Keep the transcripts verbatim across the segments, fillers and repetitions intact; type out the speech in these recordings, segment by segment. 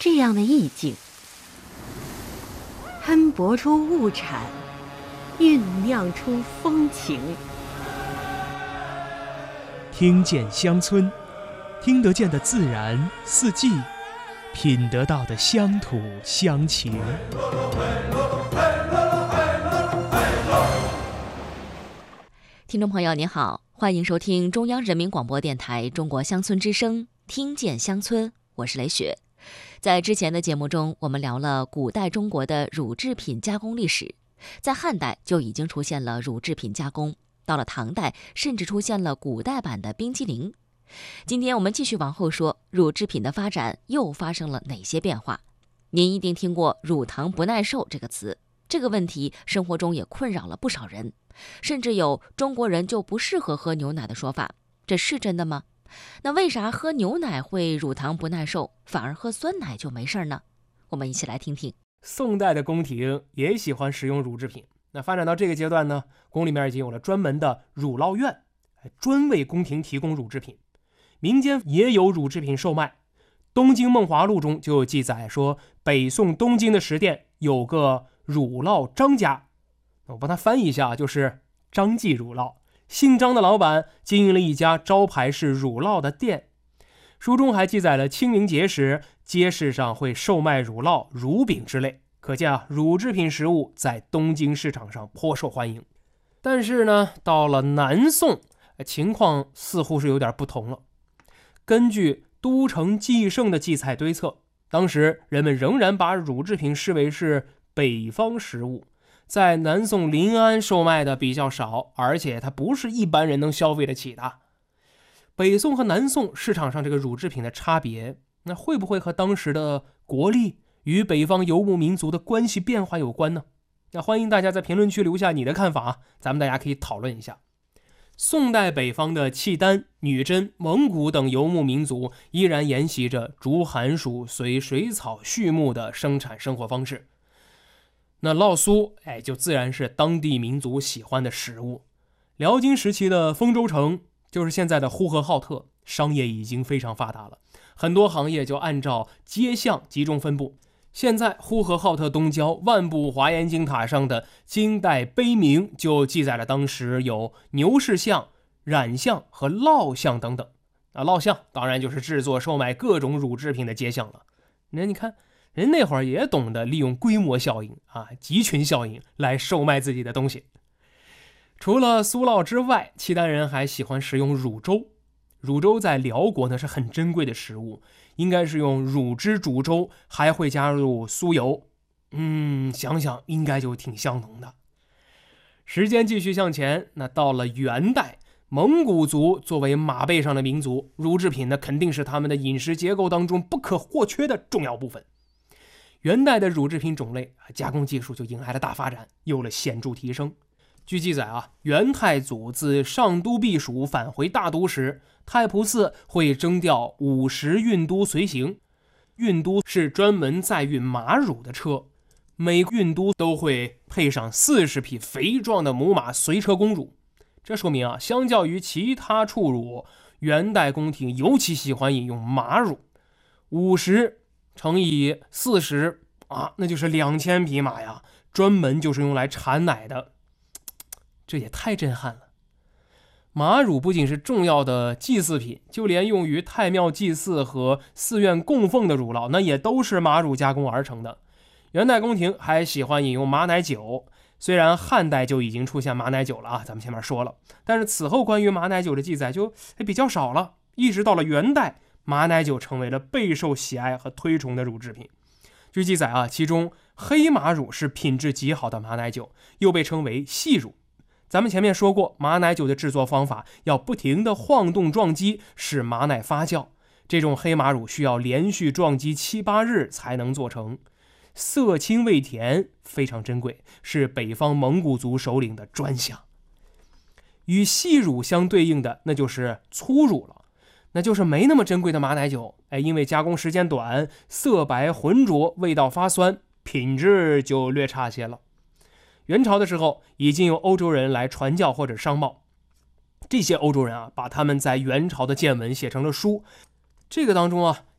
这样的意境，喷薄出物产，酝酿出风情。 听见乡村，听得见的自然四季，品得到的乡土乡情。 听众朋友您好，欢迎收听中央人民广播电台中国乡村之声，听见乡村，我是雷雪。在之前的节目中，我们聊了古代中国的乳制品加工历史，在汉代就已经出现了乳制品加工，到了唐代甚至出现了古代版的冰激凌。今天我们继续往后说，乳制品的发展又发生了哪些变化？您一定听过乳糖不耐受这个词，这个问题生活中也困扰了不少人，甚至有中国人就不适合喝牛奶的说法，这是真的吗？那为啥喝牛奶会乳糖不耐受，反而喝酸奶就没事呢？我们一起来听听。 宋代的宫廷也喜欢使用乳制品，那发展到这个阶段呢，宫里面已经有了专门的乳酪院，专为宫廷提供乳制品。民间也有乳制品售卖。东京梦华录中就有记载说，北宋东京的食店有个乳酪张家，我帮他翻译一下，就是张记乳酪。姓张的老板经营了一家招牌是乳酪的店。书中还记载了清明节时街市上会售卖乳酪、乳饼之类，可见啊，乳制品食物在东京市场上颇受欢迎。但是呢，到了南宋，情况似乎是有点不同了。根据都城纪胜的记载推测，当时人们仍然把乳制品视为是北方食物，在南宋临安售卖的比较少，而且它不是一般人能消费得起的。北宋和南宋市场上这个乳制品的差别，那会不会和当时的国力与北方游牧民族的关系变化有关呢？那欢迎大家在评论区留下你的看法，咱们大家可以讨论一下。宋代北方的契丹、女真、蒙古等游牧民族依然沿袭着逐寒暑随水草畜牧的生产生活方式。那酪酥，哎，就自然是当地民族喜欢的食物。辽金时期的丰州城，就是现在的呼和浩特，商业已经非常发达了，很多行业就按照街巷集中分布。现在呼和浩特东郊万步华严经塔上的金代碑铭就记载了当时有牛市巷、染巷和酪巷等等。啊，酪巷当然就是制作售卖各种乳制品的街巷了。那你看，人那会儿也懂得利用规模效应啊、集群效应来售卖自己的东西。除了酥酪之外，契丹人还喜欢食用乳粥。乳粥在辽国呢是很珍贵的食物，应该是用乳汁煮粥，还会加入酥油。嗯，想想应该就挺香浓的。时间继续向前，那到了元代，蒙古族作为马背上的民族，乳制品呢肯定是他们的饮食结构当中不可或缺的重要部分。元代的乳制品种类加工技术就迎来了大发展，有了显著提升。据记载啊，元太祖自上都避暑返回大都时，太仆寺会征调五十运都随行。运都是专门载运马乳的车，每个运都都会配上四十匹肥壮的母马随车供乳。这说明啊，相较于其他畜乳，元代宫廷尤其喜欢饮用马乳。五十乘以四十啊，那就是两千匹马呀，专门就是用来产奶的。这也太震撼了。马乳不仅是重要的祭祀品，就连用于太庙祭祀和寺院供奉的乳酪，那也都是马乳加工而成的。元代宫廷还喜欢饮用马奶酒，虽然汉代就已经出现马奶酒了啊，咱们前面说了，但是此后关于马奶酒的记载就比较少了。一直到了元代，马奶酒成为了备受喜爱和推崇的乳制品。据记载啊，其中黑马乳是品质极好的马奶酒，又被称为细乳。咱们前面说过，马奶酒的制作方法要不停地晃动撞击，使马奶发酵。这种黑马乳需要连续撞击七八日才能做成，色清味甜，非常珍贵，是北方蒙古族首领的专享。与细乳相对应的，那就是粗乳了，那就是没那么珍贵的马奶酒。哎，因为加工时间短，色白浑浊，味道发酸，品质就略差些了。元朝的时候，已经有欧洲人来传教或者商贸，这些欧洲人啊，把他们在元朝的见闻写成了书。这个当中啊，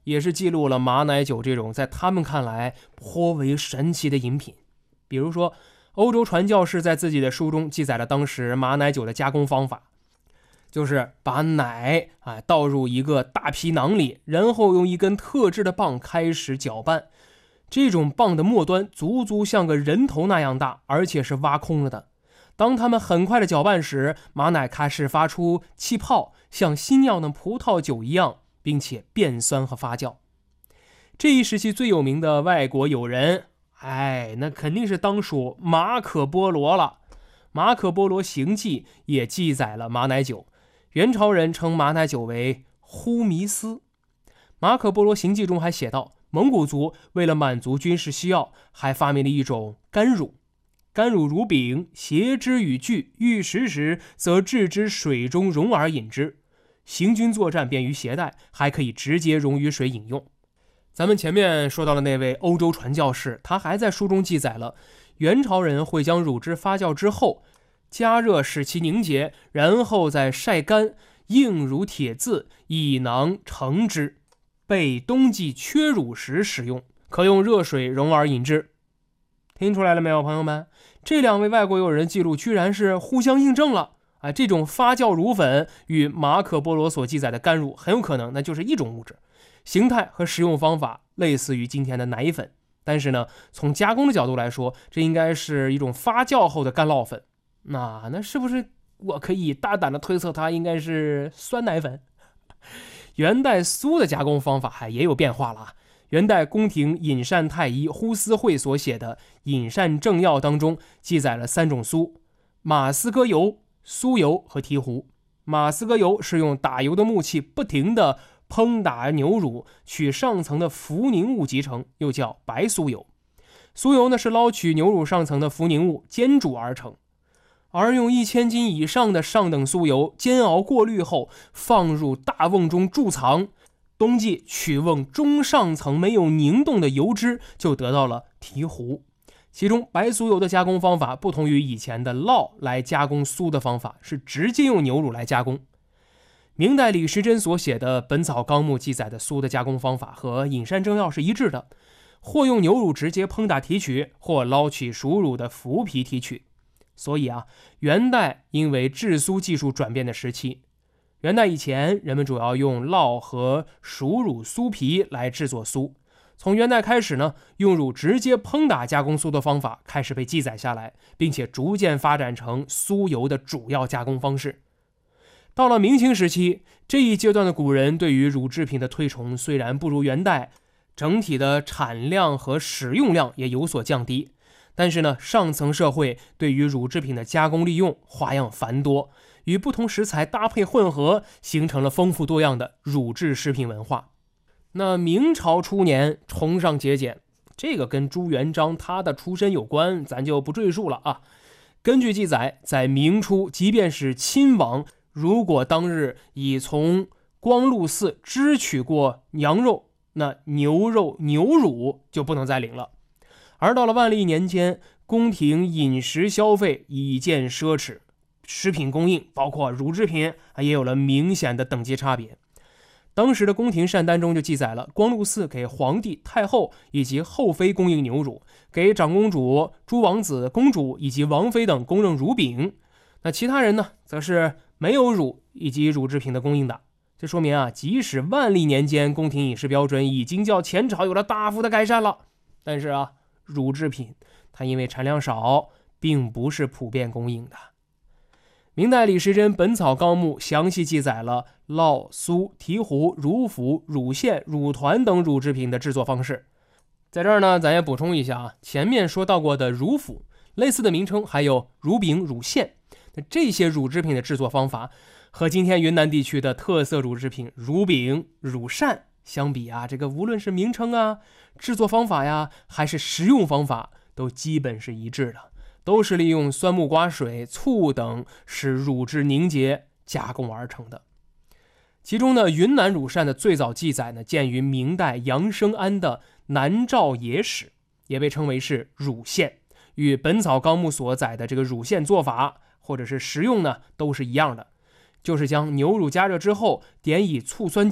也是记录了马奶酒这种在他们看来颇为神奇的饮品。比如说，欧洲传教士在自己的书中记载了当时马奶酒的加工方法，就是把奶啊倒入一个大皮囊里，然后用一根特制的棒开始搅拌。这种棒的末端足足像个人头那样大，而且是挖空了的。当他们很快的搅拌时，马奶开始发出气泡，像新酿的葡萄酒一样，并且变酸和发酵。这一时期最有名的外国友人，哎，那肯定是当属马可波罗了。马可波罗行记也记载了马奶酒，元朝人称马奶酒为呼弥斯。马可波罗行记中还写道，蒙古族为了满足军事需要，还发明了一种甘乳。甘乳如饼，携之与具，欲食时，则置之水中溶而饮之。行军作战便于携带，还可以直接溶于水饮用。咱们前面说到了那位欧洲传教士，他还在书中记载了元朝人会将乳汁发酵之后加热使其凝结，然后再晒干，硬如铁字，以囊盛之，备冬季缺乳时使用，可用热水溶而饮之。听出来了没有，朋友们？这两位外国友人记录居然是互相印证了啊！这种发酵乳粉与马可波罗所记载的甘乳很有可能那就是一种物质，形态和食用方法类似于今天的奶粉，但是呢，从加工的角度来说，这应该是一种发酵后的干酪粉。那那是不是我可以大胆的推测它应该是酸奶粉？元代酥的加工方法还也有变化了啊。元代宫廷饮膳太医呼思慧所写的《饮膳正要》当中记载了三种酥：马斯歌油、酥油和醍醐。马斯歌油是用打油的木器不停地烹打牛乳，取上层的浮凝物集成，又叫白酥油。酥油呢是捞取牛乳上层的浮凝物煎煮而成。而用一千斤以上的上等酥油煎熬过滤后，放入大瓮中贮藏，冬季取瓮中上层没有凝冻的油脂，就得到了醍醐。其中白酥油的加工方法不同于以前的酪来加工酥的方法，是直接用牛乳来加工。明代李时珍所写的《本草纲目》记载的酥的加工方法和《饮膳正要》是一致的，或用牛乳直接烹打提取，或捞取熟乳的麸皮提取。所以啊，元代因为制酥技术转变的时期，元代以前人们主要用酪和熟乳酥皮来制作酥，从元代开始呢，用乳直接烹打加工酥的方法开始被记载下来，并且逐渐发展成酥油的主要加工方式。到了明清时期，这一阶段的古人对于乳制品的推崇虽然不如元代，整体的产量和使用量也有所降低，但是呢，上层社会对于乳制品的加工利用花样繁多，与不同食材搭配混合，形成了丰富多样的乳制食品文化。那明朝初年崇尚节俭，这个跟朱元璋他的出身有关，咱就不赘述了啊。根据记载，在明初，即便是亲王，如果当日已从光禄寺支取过羊肉，那牛肉、牛乳就不能再领了。而到了万历年间，宫廷饮食消费已见奢侈，食品供应包括乳制品也有了明显的等级差别。当时的宫廷膳单中就记载了，光禄寺给皇帝、太后以及后妃供应牛乳，给长公主、诸王子、公主以及王妃等供应乳饼。那其他人呢，则是没有乳以及乳制品的供应的。这说明啊，即使万历年间宫廷饮食标准已经较前朝有了大幅的改善了，但是啊，乳制品它因为产量少，并不是普遍供应的。明代李时珍《本草纲目》详细记载了酪、酥、醍醐、乳腐、乳馅、乳团等乳制品的制作方式。在这儿呢，咱也补充一下啊，前面说到过的乳腐，类似的名称还有乳饼、乳馅。那这些乳制品的制作方法和今天云南地区的特色乳制品乳饼、乳扇相比啊，这个无论是名称啊、制作方法呀，还是食用方法，都基本是一致的，都是利用酸木瓜水、醋等使乳汁凝结加工而成的。其中呢，云南乳扇的最早记载呢，见于明代杨生安的《南诏野史》，也被称为是乳馅，与《本草纲目》所载的这个乳馅做法或者是食用呢，都是一样的，就是将牛乳加热之后，点以醋酸浆，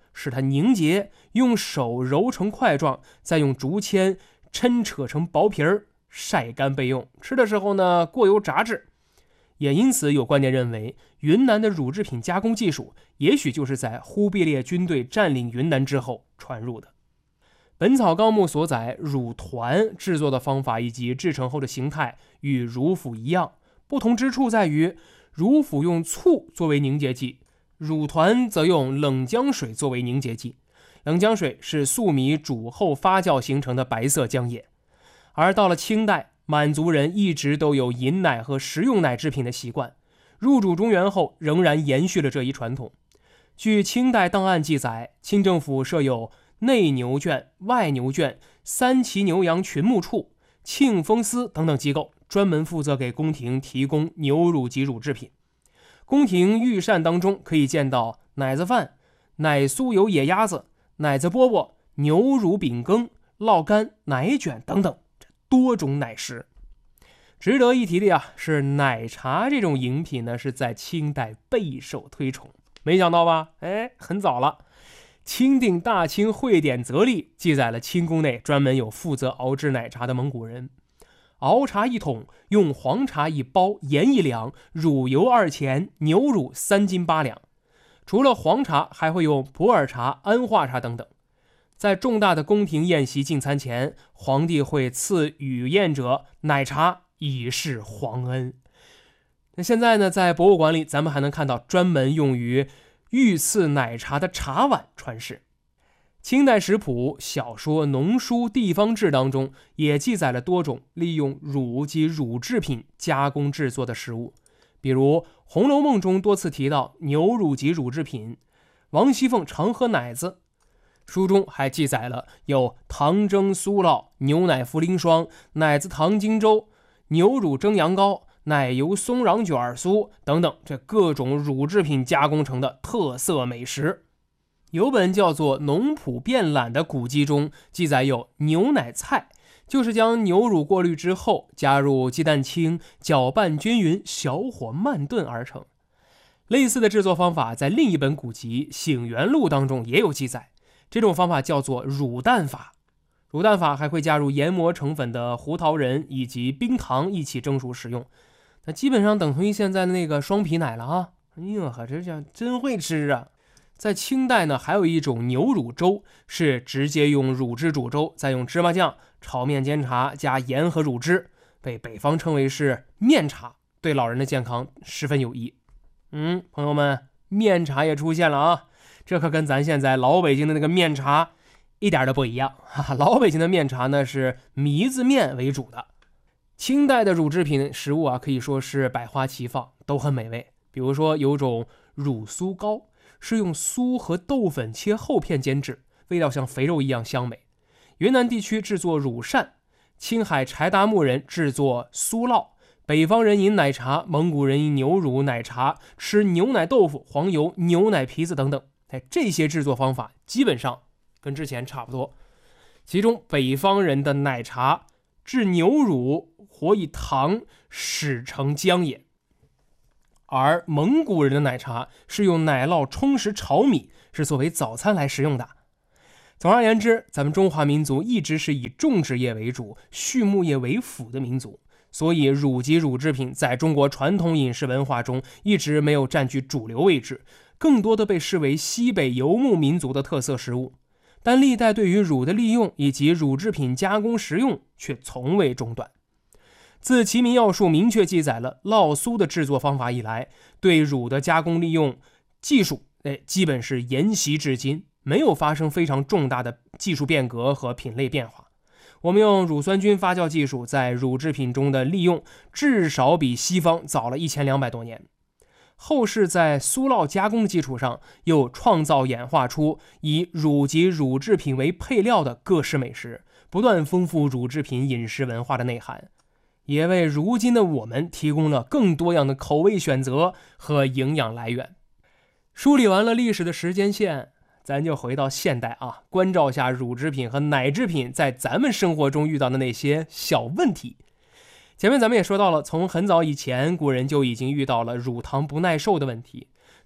使它凝结，用手揉成块状，再用竹签抻扯成薄皮儿，晒干备用。吃的时候呢，过油炸制。也因此有观点认为，云南的乳制品加工技术也许就是在忽必烈军队占领云南之后传入的。本草纲目所载乳团制作的方法以及制成后的形态与乳腐一样，不同之处在于乳腐用醋作为凝结剂，乳团则用冷浆水作为凝结剂。冷浆水是粟米煮后发酵形成的白色浆液。而到了清代，满族人一直都有饮奶和食用奶制品的习惯，入主中原后仍然延续了这一传统。据清代档案记载，清政府设有内牛圈、外牛圈、三旗牛羊群牧处、庆丰司等等机构，专门负责给宫廷提供牛乳及乳制品。宫廷御膳当中可以见到奶子饭、奶酥油野鸭子、奶子饽饽、牛乳饼羹、酪干、奶卷等等多种奶食。值得一提的呀，是奶茶这种饮品呢，是在清代备受推崇。没想到吧？哎，很早了。钦定大清会典则例记载了清宫内专门有负责熬制奶茶的蒙古人。熬茶一桶，用黄茶一包，盐一两，乳油二钱，牛乳三斤八两。除了黄茶，还会用普洱茶、安化茶等等。在重大的宫廷宴席进餐前，皇帝会赐与宴者奶茶，以示皇恩。那现在呢，在博物馆里咱们还能看到专门用于御赐奶茶的茶碗传世。清代食谱、小说、农书、地方志当中也记载了多种利用乳及乳制品加工制作的食物，比如《红楼梦》中多次提到牛乳及乳制品，王熙凤常喝奶子。书中还记载了有糖蒸酥酪、牛奶茯苓霜、奶子糖荆粥、牛乳蒸羊羔、奶油松瓤卷酥等等，这各种乳制品加工成的特色美食。有本叫做《农圃变懒》的古籍中记载有牛奶菜，就是将牛乳过滤之后加入鸡蛋清，搅拌均匀，小火慢炖而成。类似的制作方法在另一本古籍《醒元录》当中也有记载，这种方法叫做乳蛋法。乳蛋法还会加入研磨成粉的胡桃仁以及冰糖一起蒸熟食用，那基本上等同于现在的那个双皮奶了啊！哎呦呵，这叫真会吃啊！在清代呢，还有一种牛乳粥，是直接用乳汁煮粥，再用芝麻酱、炒面煎茶加盐和乳汁，被北方称为是面茶，对老人的健康十分有益。嗯，朋友们，面茶也出现了啊！这可跟咱现在老北京的那个面茶一点都不一样。哈哈，老北京的面茶呢是糜子面为主的。清代的乳制品食物啊，可以说是百花齐放，都很美味。比如说有种乳酥糕，是用酥和豆粉切厚片煎制，味道像肥肉一样香美。云南地区制作乳扇，青海柴达木人制作酥酪，北方人饮奶茶，蒙古人饮牛乳奶茶，吃牛奶豆腐、黄油、牛奶皮子等等。哎，这些制作方法基本上跟之前差不多。其中北方人的奶茶制牛乳，或以糖使成浆液，而蒙古人的奶茶是用奶酪充实炒米，是作为早餐来食用的。总而言之，咱们中华民族一直是以种植业为主、畜牧业为辅的民族，所以乳及乳制品在中国传统饮食文化中一直没有占据主流位置，更多的被视为西北游牧民族的特色食物。但历代对于乳的利用以及乳制品加工食用却从未中断。自《齐民要术》明确记载了酪酥的制作方法以来，对乳的加工利用技术，哎，基本是沿袭至今，没有发生非常重大的技术变革和品类变化。我们用乳酸菌发酵技术在乳制品中的利用，至少比西方早了一千两百多年。后世在酥酪加工的基础上，又创造演化出以乳及乳制品为配料的各式美食，不断丰富乳制品饮食文化的内涵，也为如今的我们提供了更多样的口味选择和营养来源。梳理完了历史的时间线，咱就回到现代啊，关照下乳制品和奶制品在咱们生活中遇到的那些小问题。前面咱们也说到了，从很早以前，古人就已经遇到了乳糖不耐受的问题。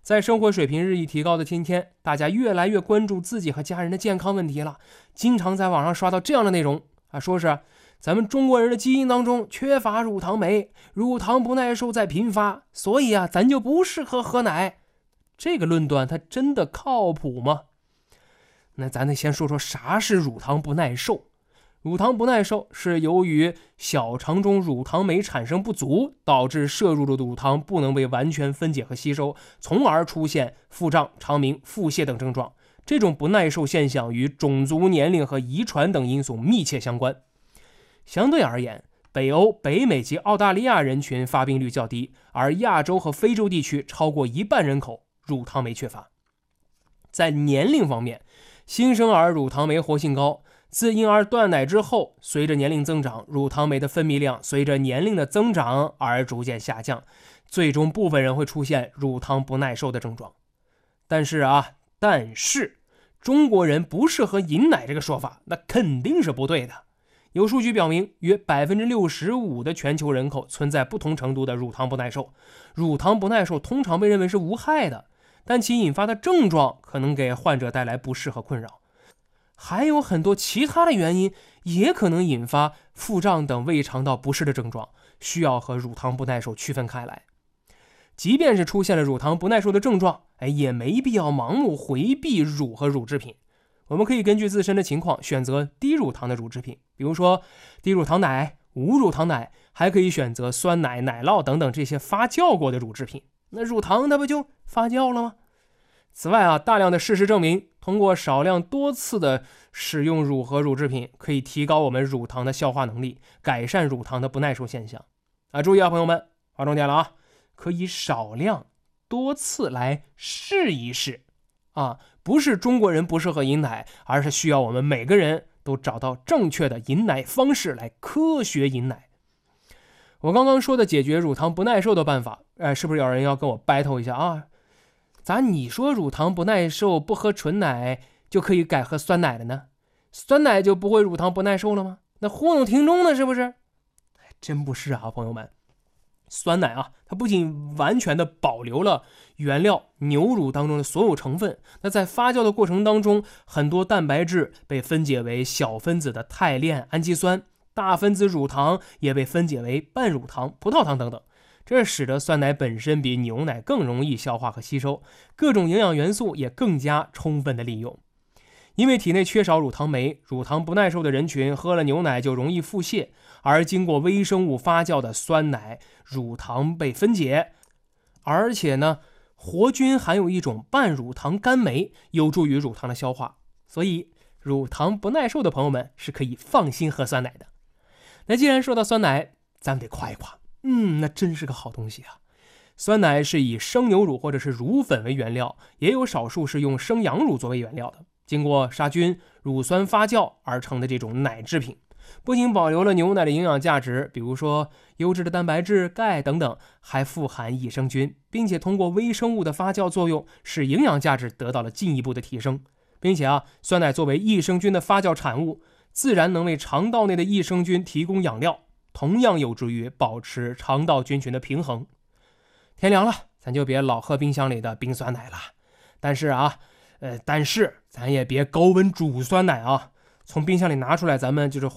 在生活水平日益提高的今天，大家越来越关注自己和家人的健康问题了。经常在网上刷到这样的内容啊，说是咱们中国人的基因当中缺乏乳糖酶，乳糖不耐受在频发，所以啊，咱就不适合喝奶。这个论断它真的靠谱吗？那咱得先说说啥是乳糖不耐受。乳糖不耐受是由于小肠中乳糖酶产生不足，导致摄入的乳糖不能被完全分解和吸收，从而出现腹胀、肠鸣、腹泻等症状。这种不耐受现象与种族、年龄和遗传等因素密切相关。相对而言，北欧、北美及澳大利亚人群发病率较低，而亚洲和非洲地区超过一半人口乳糖酶缺乏。在年龄方面，新生儿乳糖酶活性高，自婴儿断奶之后，随着年龄增长，乳糖酶的分泌量随着年龄的增长而逐渐下降，最终部分人会出现乳糖不耐受的症状。但是啊，但是中国人不适合饮奶这个说法，那肯定是不对的。有数据表明，约 百分之六十五 的全球人口存在不同程度的乳糖不耐受。乳糖不耐受通常被认为是无害的，但其引发的症状可能给患者带来不适和困扰。还有很多其他的原因也可能引发腹胀等胃肠道不适的症状，需要和乳糖不耐受区分开来。即便是出现了乳糖不耐受的症状，哎，也没必要盲目回避乳和乳制品。我们可以根据自身的情况选择低乳糖的乳制品，比如说低乳糖奶、无乳糖奶，还可以选择酸奶、奶酪等等这些发酵过的乳制品。那乳糖它不就发酵了吗？此外啊，大量的事实证明，通过少量多次的使用乳和乳制品，可以提高我们乳糖的消化能力，改善乳糖的不耐受现象。啊，注意啊，朋友们，划重点了啊，可以少量多次来试一试啊，不是中国人不适合饮奶，而是需要我们每个人都找到正确的饮奶方式来科学饮奶。我刚刚说的解决乳糖不耐受的办法，哎，是不是有人要跟我 battle 一下啊？咋你说乳糖不耐受不喝纯奶就可以改喝酸奶了呢？酸奶就不会乳糖不耐受了吗？那糊弄听众呢是不是？真不是啊，朋友们。酸奶啊，它不仅完全的保留了原料牛乳当中的所有成分，那在发酵的过程当中，很多蛋白质被分解为小分子的肽链氨基酸，大分子乳糖也被分解为半乳糖、葡萄糖等等。这使得酸奶本身比牛奶更容易消化和吸收，各种营养元素也更加充分的利用。因为体内缺少乳糖酶，乳糖不耐受的人群喝了牛奶就容易腹泻，而经过微生物发酵的酸奶，乳糖被分解，而且呢，活菌含有一种半乳糖苷酶，有助于乳糖的消化。所以乳糖不耐受的朋友们是可以放心喝酸奶的。那既然说到酸奶，咱们得夸一夸。嗯，那真是个好东西啊！酸奶是以生牛乳或者是乳粉为原料，也有少数是用生羊乳作为原料的，经过杀菌、乳酸发酵而成的这种奶制品，不仅保留了牛奶的营养价值，比如说优质的蛋白质、钙等等，还富含益生菌，并且通过微生物的发酵作用，使营养价值得到了进一步的提升。并且啊，酸奶作为益生菌的发酵产物，自然能为肠道内的益生菌提供养料，同样有助于保持肠道菌群的平衡。天凉了，咱就别老喝冰箱里的冰酸奶了。但是啊，呃，但是咱也别高温煮酸奶啊，从冰箱里拿出来，咱们就是